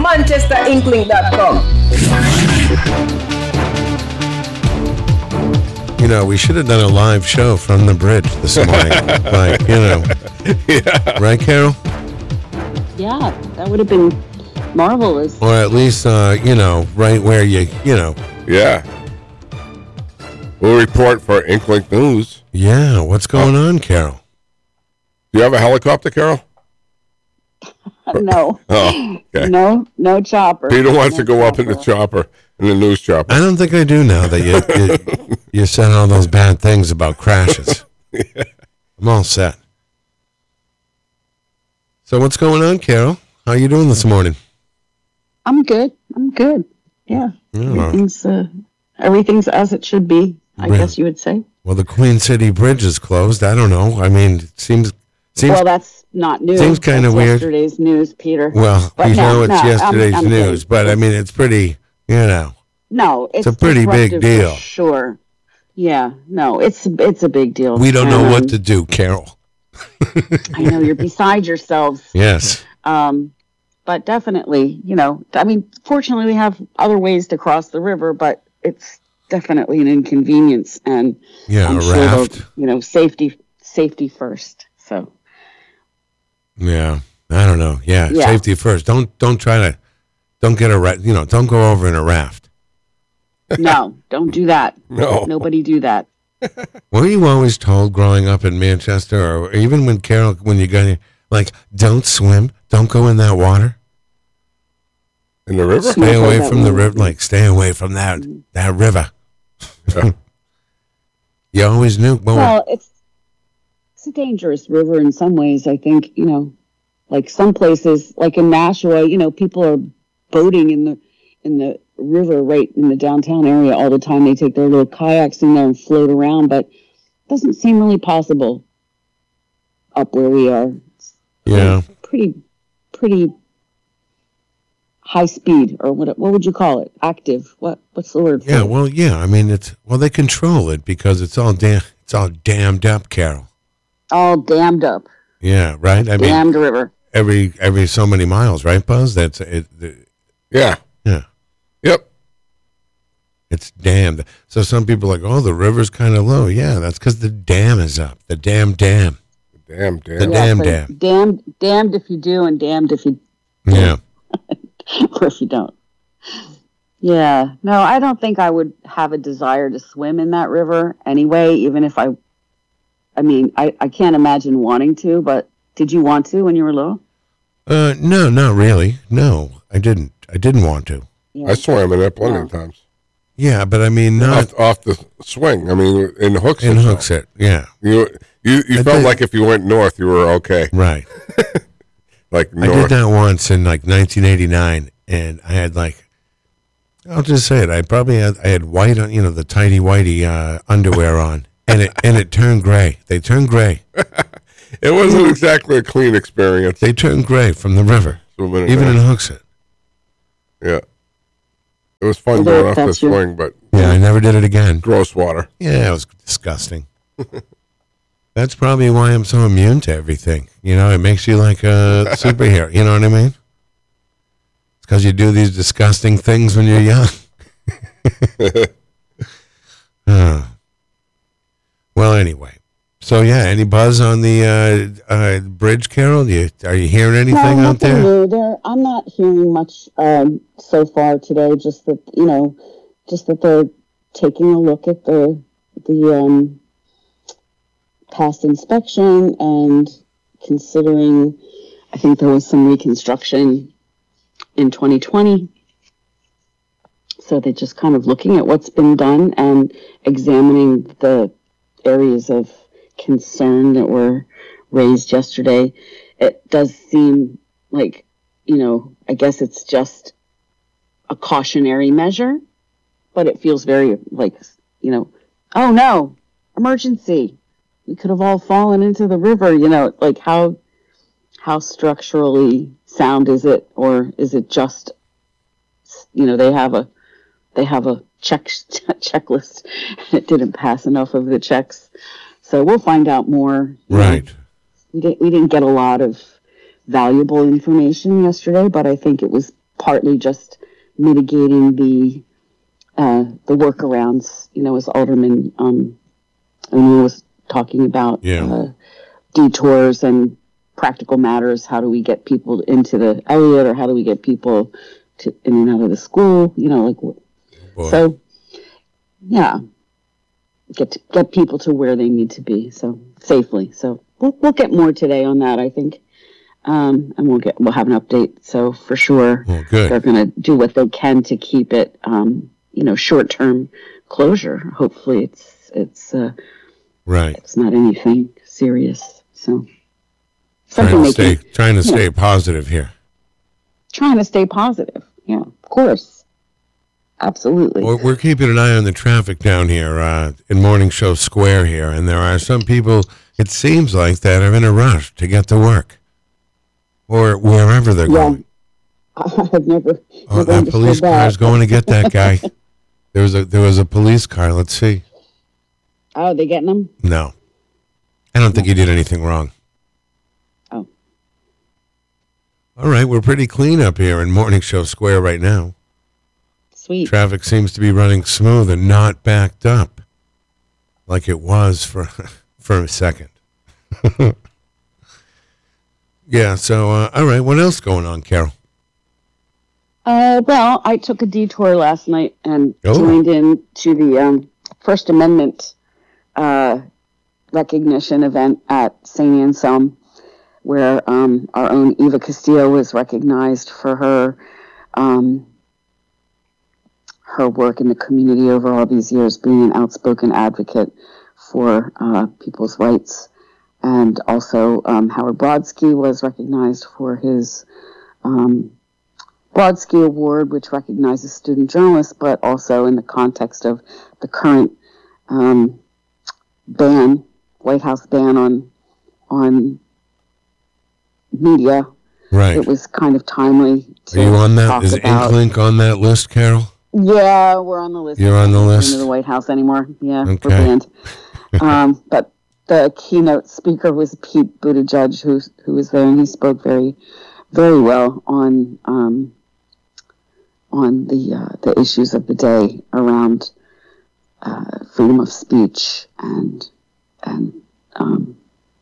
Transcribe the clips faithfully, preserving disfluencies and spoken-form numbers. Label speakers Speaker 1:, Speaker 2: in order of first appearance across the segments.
Speaker 1: manchester inkling dot com.
Speaker 2: You know, we should have done a live show from the bridge this morning. Like, you know.
Speaker 3: Yeah.
Speaker 2: Right, Carol?
Speaker 4: Yeah, that would have been marvelous.
Speaker 2: Or at least, uh, you know, right where you, you know.
Speaker 3: Yeah. We'll report for Inkling News.
Speaker 2: Yeah, what's going on, Carol?
Speaker 3: Do you have a helicopter, Carol?
Speaker 4: No.
Speaker 3: Oh, okay.
Speaker 4: No, no chopper.
Speaker 3: Peter wants
Speaker 4: no
Speaker 3: to go up in the chopper, in the news chopper.
Speaker 2: I don't think I do now that you you, you said all those bad things about crashes.
Speaker 3: Yeah.
Speaker 2: I'm all set. So what's going on, Carol? How you doing this morning?
Speaker 4: I'm good. I'm good. Yeah.
Speaker 2: Yeah.
Speaker 4: Everything's, uh, everything's as it should be, I
Speaker 2: Right.
Speaker 4: guess you would say.
Speaker 2: Well, the Queen City Bridge is closed. I don't know. I mean, it seems seems
Speaker 4: well, that's not news.
Speaker 2: seems kinda
Speaker 4: That's
Speaker 2: weird.
Speaker 4: Yesterday's news, Peter.
Speaker 2: well.
Speaker 4: But
Speaker 2: We
Speaker 4: no,
Speaker 2: know it's
Speaker 4: no, I'm-
Speaker 2: yesterday's
Speaker 4: I'm
Speaker 2: news,
Speaker 4: kidding.
Speaker 2: but I mean, it's pretty. You know,
Speaker 4: No, it's,
Speaker 2: a pretty big
Speaker 4: disruptive
Speaker 2: deal.
Speaker 4: for sure. Yeah. No, it's it's a big deal.
Speaker 2: we don't know
Speaker 4: Um,
Speaker 2: what to do, Carol.
Speaker 4: I know you're beside yourselves.
Speaker 2: Yes.
Speaker 4: Um, but definitely, you know, I mean, fortunately, we have other ways to cross the river, but it's definitely an inconvenience, and
Speaker 2: Yeah,
Speaker 4: I'm
Speaker 2: a
Speaker 4: sure
Speaker 2: raft.
Speaker 4: they'll, you know, safety, safety first. So
Speaker 2: Yeah, I don't know. Yeah,
Speaker 4: Yeah.
Speaker 2: safety first. Don't don't try to don't get a ra- you know don't go over in a raft.
Speaker 4: no, don't do that.
Speaker 3: No.
Speaker 4: Nobody do that.
Speaker 2: Were you always told growing up in Manchester, or even when Carol, when you got here, like, don't swim, don't go in that water,
Speaker 3: In the river?
Speaker 2: stay
Speaker 4: I've
Speaker 2: away
Speaker 4: heard that
Speaker 2: from the
Speaker 4: one.
Speaker 2: river, like stay away from that that river.
Speaker 3: Yeah.
Speaker 2: You always knew. Well,
Speaker 4: Well, it's it's a dangerous river in some ways. I think, you know, like some places, like in Nashua, you know, people are boating in the in the river right in the downtown area all the time. They take their little kayaks in there and float around, but it doesn't seem really possible up where we are. It's
Speaker 2: yeah,
Speaker 4: pretty pretty high speed, or what what would you call it? Active. What what's the word for
Speaker 2: yeah.
Speaker 4: it?
Speaker 2: Well, yeah. I mean, it's well, they control it because it's all dam- it's all dammed up, Carol.
Speaker 4: All dammed up.
Speaker 2: Yeah, right. I mean,
Speaker 4: Damned river.
Speaker 2: every every so many miles, right, Buzz? That's it. it
Speaker 3: Yeah.
Speaker 2: yeah.
Speaker 3: Yep.
Speaker 2: It's dammed. So some people are like, oh, the river's kind of low. Yeah, that's because the dam is up. The damn dam.
Speaker 3: Damn, damn.
Speaker 2: The damn
Speaker 4: so
Speaker 2: dam.
Speaker 4: Damned, damned if you do, and damned if you
Speaker 2: Yeah.
Speaker 4: or if you don't. Yeah. No, I don't think I would have a desire to swim in that river anyway, even if I, I mean, I, I can't imagine wanting to, but did you want to when you were little?
Speaker 2: Uh, no, not really. No, I didn't. I didn't want to.
Speaker 4: Yeah.
Speaker 3: I swam in it plenty
Speaker 4: No.
Speaker 3: of times.
Speaker 2: Yeah, but I mean, not
Speaker 3: Off, off the swing. I mean, in hooks.
Speaker 2: in
Speaker 3: and stuff.
Speaker 2: hooks it. Yeah,
Speaker 3: You you, you
Speaker 2: I
Speaker 3: felt
Speaker 2: did.
Speaker 3: like if you went north, you were okay.
Speaker 2: right.
Speaker 3: Like
Speaker 2: I did
Speaker 3: north.
Speaker 2: that once in like nineteen eighty-nine, and I had like, I'll just say it. I probably had I had white, on, you know, the tighty whitey uh, underwear on, and it and it turned gray. They turned gray.
Speaker 3: It wasn't exactly a clean experience.
Speaker 2: They turned gray from the river,
Speaker 3: Swimming in
Speaker 2: even in
Speaker 3: that.
Speaker 2: hooks it.
Speaker 3: Yeah. It was fun
Speaker 4: Well,
Speaker 3: going off the
Speaker 4: that's your-
Speaker 3: swing, but
Speaker 2: Yeah, I never did it again.
Speaker 3: gross water.
Speaker 2: Yeah, it was disgusting. That's probably why I'm so immune to everything. You know, it makes you like a superhero. You know what I mean? It's because you do these disgusting things when you're young. Uh, well, anyway. So, yeah, any buzz on the uh, uh, bridge, Carol? Do you, are you hearing anything
Speaker 4: no,
Speaker 2: out
Speaker 4: nothing
Speaker 2: there?
Speaker 4: new. There, I'm not hearing much um, so far today. Just that you know, just that they're taking a look at the the um, past inspection and considering. I think there was some reconstruction in twenty twenty, so they're just kind of looking at what's been done and examining the areas of concern that were raised yesterday. It does seem like, you know, I guess it's just a cautionary measure, but it feels very like, you know, oh no, emergency. We could have all fallen into the river, you know, like how how structurally sound is it, or is it just, you know, they have a they have a check checklist and it didn't pass enough of the checks. So we'll find out more. you know.
Speaker 2: Right.
Speaker 4: We didn't, we didn't get a lot of valuable information yesterday, but I think it was partly just mitigating the uh, the workarounds. You know, as Alderman um, O'Neill was talking about
Speaker 2: Yeah.
Speaker 4: uh, detours and practical matters. How do we get people into the Elliott, or how do we get people to in and out of the school? You know, like
Speaker 2: Boy.
Speaker 4: so. Yeah, get to, get people to where they need to be, so safely. So we'll we'll get more today on that, I think, um, and we'll get we'll have an update. So for sure,
Speaker 2: Well, good.
Speaker 4: they're going to do what they can to keep it, um, you know, short term closure. Hopefully, it's it's uh,
Speaker 2: Right.
Speaker 4: it's not anything serious. So
Speaker 2: Trying
Speaker 4: something
Speaker 2: to
Speaker 4: they
Speaker 2: stay,
Speaker 4: can,
Speaker 2: trying to
Speaker 4: yeah.
Speaker 2: stay positive here.
Speaker 4: trying to stay positive. Yeah, of course, absolutely.
Speaker 2: We're, we're keeping an eye on the traffic down here uh, in Morning Show Square here, and there are some people, it seems like, that are in a rush to get to work or wherever they're
Speaker 4: Yeah.
Speaker 2: going.
Speaker 4: I've never,
Speaker 2: Oh,
Speaker 4: never
Speaker 2: that
Speaker 4: understood
Speaker 2: police
Speaker 4: that.
Speaker 2: car is going to get that guy. There was a there was a police car. Let's see.
Speaker 4: Oh, they getting them?
Speaker 2: No, I don't think he did anything wrong.
Speaker 4: Oh.
Speaker 2: All right, we're pretty clean up here in Morning Show Square right now.
Speaker 4: Sweet.
Speaker 2: Traffic seems to be running smooth and not backed up like it was for for a second. Yeah, so, uh, all right, what else going on, Carol?
Speaker 4: Uh, well, I took a detour last night and
Speaker 2: Oh.
Speaker 4: joined in to the um, First Amendment uh, recognition event at Saint Anselm, where um, our own Eva Castillo was recognized for her um, her work in the community over all these years, being an outspoken advocate for uh, people's rights. And also, um, Howard Brodsky was recognized for his um, Brodsky Award, which recognizes student journalists, but also in the context of the current um, ban, White House ban on on media.
Speaker 2: Right.
Speaker 4: It was kind of timely to
Speaker 2: Are you on that?
Speaker 4: talk
Speaker 2: Is
Speaker 4: about.
Speaker 2: Inklink on that list, Carol?
Speaker 4: Yeah, we're on the list.
Speaker 2: You're on the
Speaker 4: We're not
Speaker 2: list?
Speaker 4: Into the White House anymore. Yeah,
Speaker 2: Okay.
Speaker 4: we're banned. um, but the keynote speaker was Pete Buttigieg, who who was there, and he spoke very, very well on um, on the uh, the issues of the day around uh, freedom of speech and and um,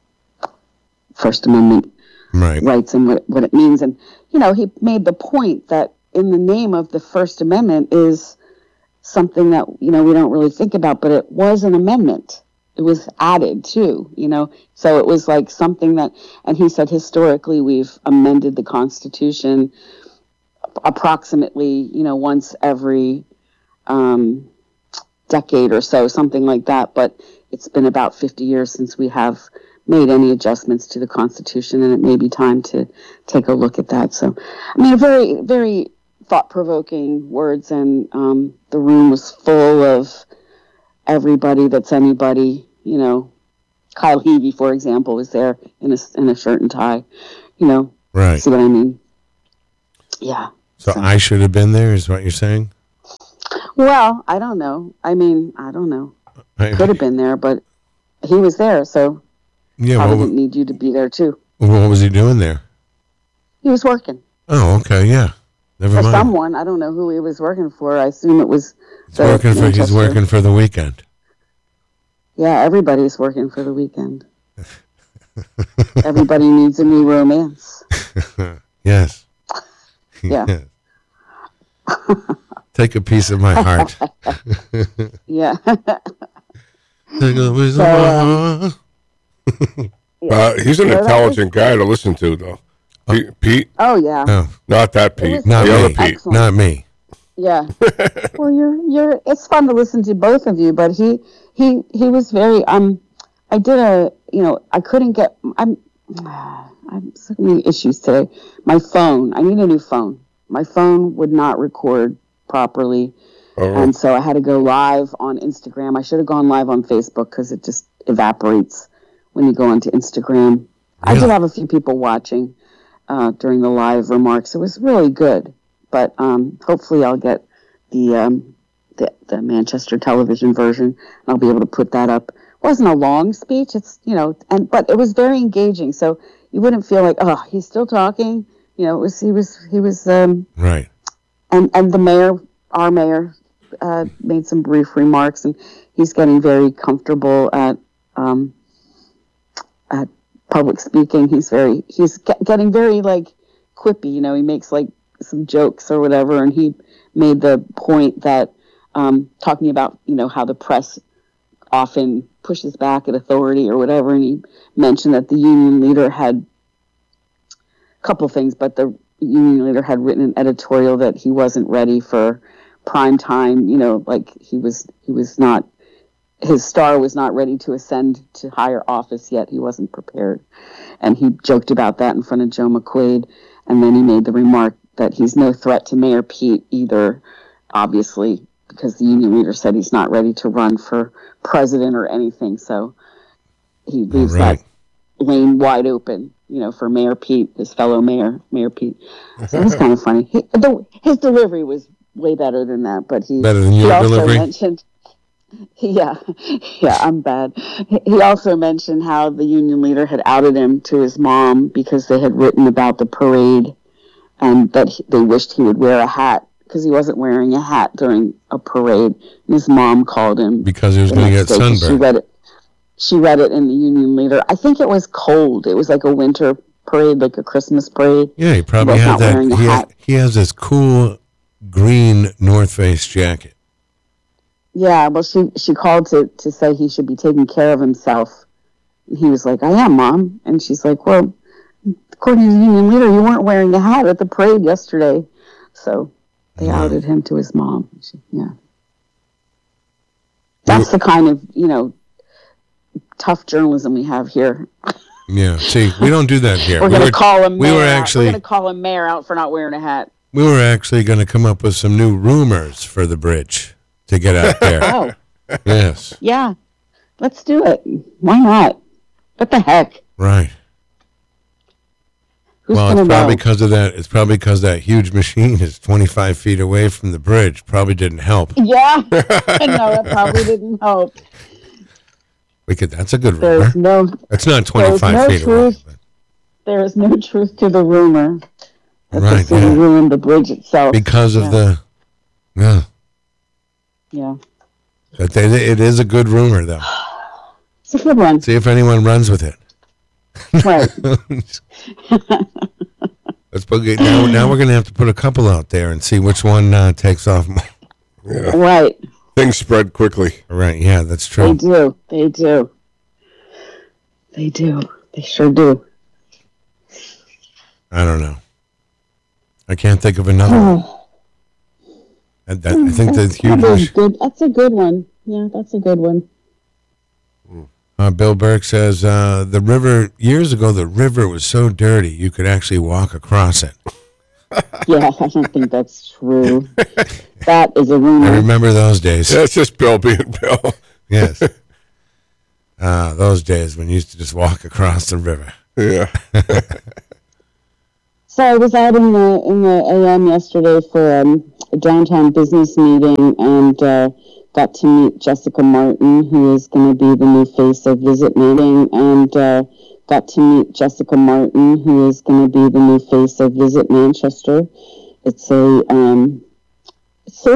Speaker 4: First Amendment
Speaker 2: Right.
Speaker 4: rights and what, what it means. And, you know, he made the point that in the name of the First Amendment is something that, you know, we don't really think about, but it was an amendment. It was added too, you know, so it was like something that, and he said historically we've amended the Constitution approximately, you know, once every um, decade or so, something like that. But it's been about fifty years since we have made any adjustments to the Constitution, and it may be time to take a look at that. So, I mean, very, very thought-provoking words, and um, the room was full of everybody that's anybody. You know, Kyle Heavey, for example, was there in a, in a shirt and tie. You know,
Speaker 2: Right.
Speaker 4: see what I mean? Yeah.
Speaker 2: So I should have been there, is what you're saying?
Speaker 4: Well, I don't know. I mean, I don't know.
Speaker 2: I-
Speaker 4: Could have been there, but he was there, so
Speaker 2: Yeah,
Speaker 4: probably
Speaker 2: what,
Speaker 4: didn't need you to be there too.
Speaker 2: what was he doing there?
Speaker 4: He was working
Speaker 2: Oh, okay, yeah. Never
Speaker 4: for
Speaker 2: mind.
Speaker 4: someone. I don't know who he was working for. I assume it was.
Speaker 2: He's
Speaker 4: the
Speaker 2: working for, he's
Speaker 4: Manchester-
Speaker 2: working for the weekend.
Speaker 4: Yeah, everybody's working for the weekend. Everybody needs a new romance.
Speaker 2: Yes.
Speaker 4: Yeah.
Speaker 2: Yes. Take a piece of my heart.
Speaker 4: Yeah.
Speaker 2: Take a piece of
Speaker 4: So,
Speaker 2: my
Speaker 4: um,
Speaker 2: heart.
Speaker 3: Uh, he's an
Speaker 4: Yeah, that
Speaker 3: intelligent guy to listen to, though. Pete, Pete,
Speaker 4: Oh yeah.
Speaker 2: Oh,
Speaker 3: not that Pete,
Speaker 4: was-
Speaker 2: not
Speaker 3: the other
Speaker 2: me.
Speaker 3: Pete.
Speaker 4: Excellent.
Speaker 2: Not me.
Speaker 4: Yeah. Well, you're you're. It's fun to listen to both of you, but he he he was very. Um, I did a. You know, I couldn't get. I'm. I'm so many issues today. My phone. I need a new phone. My phone would not record properly,
Speaker 3: Oh,
Speaker 4: and so I had to go live on Instagram. I should have gone live on Facebook because it just evaporates when you go onto Instagram. I did
Speaker 2: Really?
Speaker 4: have a few people watching uh, during the live remarks. It was really good, but um, hopefully I'll get the, um, the the Manchester television version. I'll be able to put that up. It wasn't a long speech. It's you know, and but it was very engaging. So you wouldn't feel like, oh, he's still talking. You know, it was he was he was um,
Speaker 2: Right.
Speaker 4: and and the mayor, our mayor, uh, made some brief remarks, and he's getting very comfortable at um, at public speaking. He's very he's get, getting very like quippy. You know, he makes like some jokes or whatever, and he made the point that um, talking about you know how the press often pushes back at authority or whatever, and he mentioned that the union leader had a couple things, but the union leader had written an editorial that he wasn't ready for prime time, you know, like he was he was not his star was not ready to ascend to higher office yet. He wasn't prepared. And he joked about that in front of Joe McQuaid, and then he made the remark that he's no threat to Mayor Pete either, obviously, because the union leader said he's not ready to run for president or anything. So he leaves
Speaker 2: right.
Speaker 4: that lane wide open, you know, for Mayor Pete, his fellow mayor, Mayor Pete. So it was kind of funny. He, the, his delivery was way better than that, but he,
Speaker 2: Better than
Speaker 4: he
Speaker 2: your
Speaker 4: also
Speaker 2: delivery?
Speaker 4: mentioned, yeah, yeah, I'm bad. He he also mentioned how the union leader had outed him to his mom because they had written about the parade and that he, they wished he would wear a hat because he wasn't wearing a hat during a parade. And his mom called him
Speaker 2: Because he was
Speaker 4: the
Speaker 2: going to
Speaker 4: next
Speaker 2: get
Speaker 4: day 'cause She
Speaker 2: sunburned.
Speaker 4: read it. She read it in the union leader. I think it was cold. It was like a winter parade, like a Christmas parade.
Speaker 2: Yeah, he probably
Speaker 4: was
Speaker 2: had
Speaker 4: not
Speaker 2: that.
Speaker 4: wearing a
Speaker 2: He, ha-
Speaker 4: hat.
Speaker 2: he has this cool green North Face jacket.
Speaker 4: Yeah, well, she she called to, to say he should be taking care of himself. And he was like, I am, Mom. And she's like, well, according to the union leader, you weren't wearing a hat at the parade yesterday. So they
Speaker 2: Yeah.
Speaker 4: outed him to his mom. She, yeah. That's the kind of, you know, tough journalism we have here.
Speaker 2: Yeah, see, we don't do that here.
Speaker 4: We're
Speaker 2: we
Speaker 4: going
Speaker 2: were,
Speaker 4: to call him
Speaker 2: we
Speaker 4: mayor
Speaker 2: were
Speaker 4: out.
Speaker 2: actually
Speaker 4: We're going to call him mayor out for not wearing a hat.
Speaker 2: we were actually going to come up with some new rumors for the bridge to get out there.
Speaker 4: Oh,
Speaker 2: Yes,
Speaker 4: yeah. Let's do it. Why not? What the heck?
Speaker 2: right.
Speaker 4: Who's
Speaker 2: Well,
Speaker 4: going
Speaker 2: it's
Speaker 4: to
Speaker 2: probably
Speaker 4: know?
Speaker 2: because of that. It's probably because that huge machine is twenty-five feet away from the bridge. Probably didn't help.
Speaker 4: Yeah. No, that probably didn't help.
Speaker 2: We could. That's a good rumor.
Speaker 4: There's no
Speaker 2: It's not twenty-five
Speaker 4: no
Speaker 2: feet
Speaker 4: truth.
Speaker 2: away.
Speaker 4: there is no truth to the rumor that
Speaker 2: Right,
Speaker 4: the city
Speaker 2: yeah.
Speaker 4: ruined the bridge itself.
Speaker 2: But because of
Speaker 4: Yeah.
Speaker 2: the, yeah.
Speaker 4: Yeah.
Speaker 2: But they, it is a good rumor, though.
Speaker 4: It's a good one.
Speaker 2: See if anyone runs with it.
Speaker 4: Right.
Speaker 2: Let's put it, now. Now we're gonna have to put a couple out there and see which one uh, takes off more.
Speaker 3: Yeah.
Speaker 4: Right.
Speaker 3: Things spread quickly.
Speaker 2: Right? Yeah, that's
Speaker 4: They
Speaker 2: true.
Speaker 4: do. They do. They do. They sure do.
Speaker 2: I don't know. I can't think of another. one.
Speaker 4: Oh,
Speaker 2: I, that, I think the
Speaker 4: that's,
Speaker 2: huge.
Speaker 4: that is
Speaker 2: mach-
Speaker 4: good. That's a good one. Yeah, that's a good one.
Speaker 2: Uh, Bill Burke says uh, the river years ago. The river was so dirty you could actually walk across it.
Speaker 4: Yeah, I don't think that's true. That is a
Speaker 2: I
Speaker 4: rumor.
Speaker 2: remember those days.
Speaker 3: That's just Bill being Bill.
Speaker 2: Yes. Uh, those days when you used to just walk across the river.
Speaker 3: Yeah.
Speaker 4: So I was out in the in the A M yesterday for um, a downtown business meeting and uh, got to meet Jessica Martin, who is going to be the new face of Visit Meeting, and uh, got to meet Jessica Martin, who is going to be the new face of Visit Manchester. It's a um, it's sort